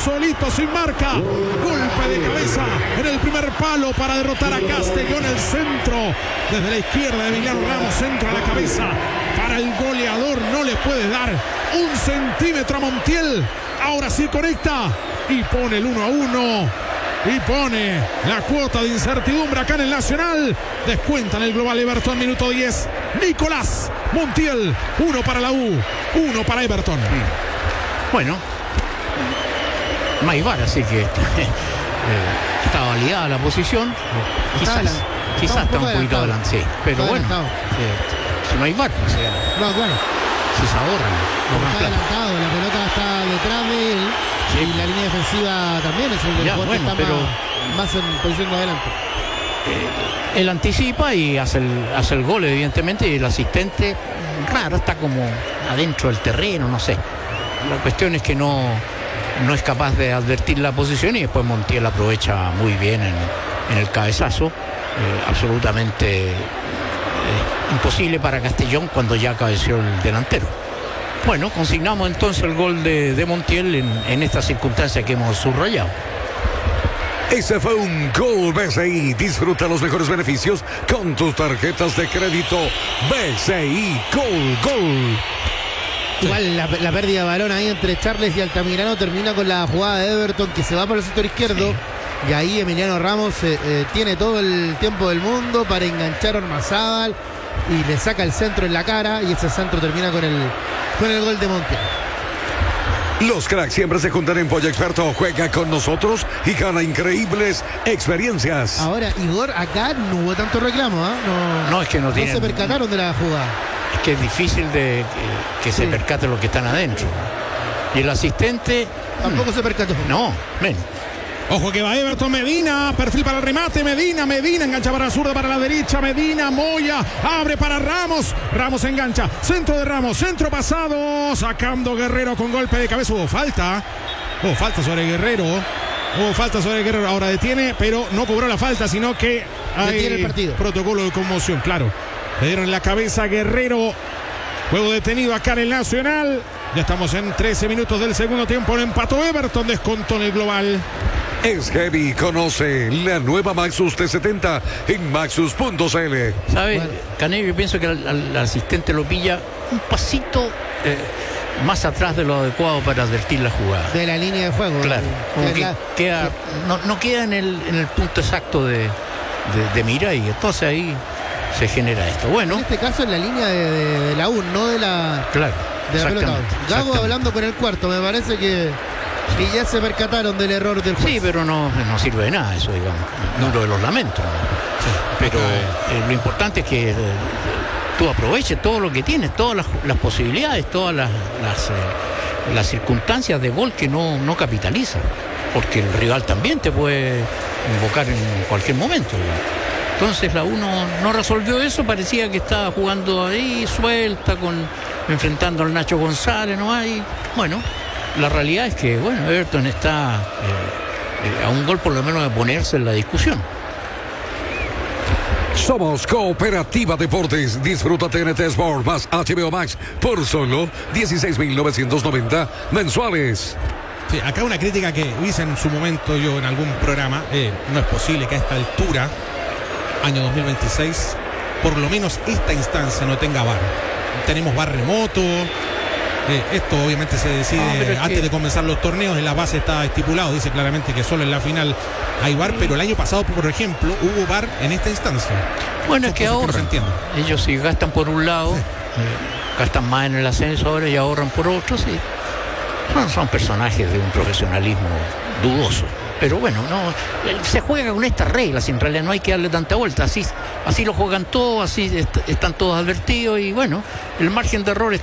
solito, sin marca. Golpe de cabeza en el primer palo para derrotar a Castellón. El centro desde la izquierda de Emiliano Ramos, centro a la cabeza para el goleador. No le puede dar un centímetro a Montiel. Ahora sí conecta y pone el 1-1. Y pone la cuota de incertidumbre acá en el Nacional. Descuentan el global Everton, minuto 10. Nicolás Montiel, 1 para la U, 1 para Everton. Bueno, Maivar, así que está validada la posición. Quizás está un poquito adelante, sí, pero bueno, si no hay VAR, o sea, no, claro. Si se ahorran. Está adelantado, la pelota está detrás de él. Sí. Y la línea defensiva también es el del bueno, está más en posición de adelante. Él anticipa y hace el gol, evidentemente, y el asistente, claro, está como adentro del terreno, no sé. La cuestión es que no es capaz de advertir la posición y después Montiel aprovecha muy bien en el cabezazo. Absolutamente imposible para Castellón cuando ya cabeció el delantero. Bueno, consignamos entonces el gol de Montiel en esta circunstancia que hemos subrayado. Ese fue un Gol BCI. Disfruta los mejores beneficios con tus tarjetas de crédito BCI. Gol. Igual la pérdida de balón ahí entre Charles y Altamirano termina con la jugada de Everton, que se va por el sector izquierdo. Sí. Y ahí Emiliano Ramos tiene todo el tiempo del mundo para enganchar a Ormazábal y le saca el centro en la cara, y ese centro termina con el gol de Montiel. Los cracks siempre se juntan en Polla Experto. Juega con nosotros y gana increíbles experiencias. Ahora, Igor, acá no hubo tanto reclamo, ¿eh? No, es que no se percataron de la jugada. Es que es difícil de que se percaten los que están adentro. Y el asistente tampoco se percató. No, ven. Ojo que va Everton, Medina, perfil para el remate, Medina, engancha para la zurda, para la derecha, Medina, Moya, abre para Ramos engancha, centro de Ramos, centro pasado, sacando Guerrero con golpe de cabeza. Hubo falta sobre Guerrero, ahora detiene, pero no cobró la falta, sino que detiene el partido. Protocolo de conmoción, claro. Le dieron en la cabeza a Guerrero, juego detenido acá en el Nacional. Ya estamos en 13 minutos del segundo tiempo, lo empató Everton, descontó en el global. Es heavy, conoce la nueva Maxus T70 en maxus.cl. ¿Sabe, Canello? Yo pienso que el asistente lo pilla un pasito más atrás de lo adecuado para advertir la jugada. De la línea de juego. Claro, no queda en el punto exacto de mira, y entonces ahí se genera esto. Bueno. En este caso en la línea de la U, no de la... Claro. De la pelota. Gago hablando con el cuarto, me parece que ya se percataron del error del juez. Sí, pero no sirve de nada eso, digamos. Duro de los lamentos. Sí. Pero lo importante es que tú aproveches todo lo que tienes, todas las posibilidades, todas las circunstancias de gol que no capitaliza. Porque el rival también te puede invocar en cualquier momento, digamos. Entonces la U no resolvió eso, parecía que estaba jugando ahí suelta, enfrentando al Nacho González, ¿no? Hay, bueno, la realidad es que, bueno, Everton está a un gol por lo menos de ponerse en la discusión. Somos Cooperativa Deportes. Disfruta TNT Sport más HBO Max por solo 16.990 mensuales. Sí, acá una crítica que hice en su momento yo en algún programa. No es posible que a esta altura, año 2026, por lo menos esta instancia no tenga VAR. Tenemos VAR remoto. Esto obviamente se decide antes de comenzar los torneos. En la base está estipulado, dice claramente que solo en la final hay VAR, pero el año pasado, por ejemplo, hubo VAR en esta instancia. Bueno, es que ahorran. Ellos sí gastan por un lado, gastan más en el ascenso ahora y ahorran por otro, sí. Son personajes de un profesionalismo dudoso. Pero bueno, se juega con estas reglas, en realidad no hay que darle tanta vuelta, así lo juegan todos, así están todos advertidos, y bueno, el margen de error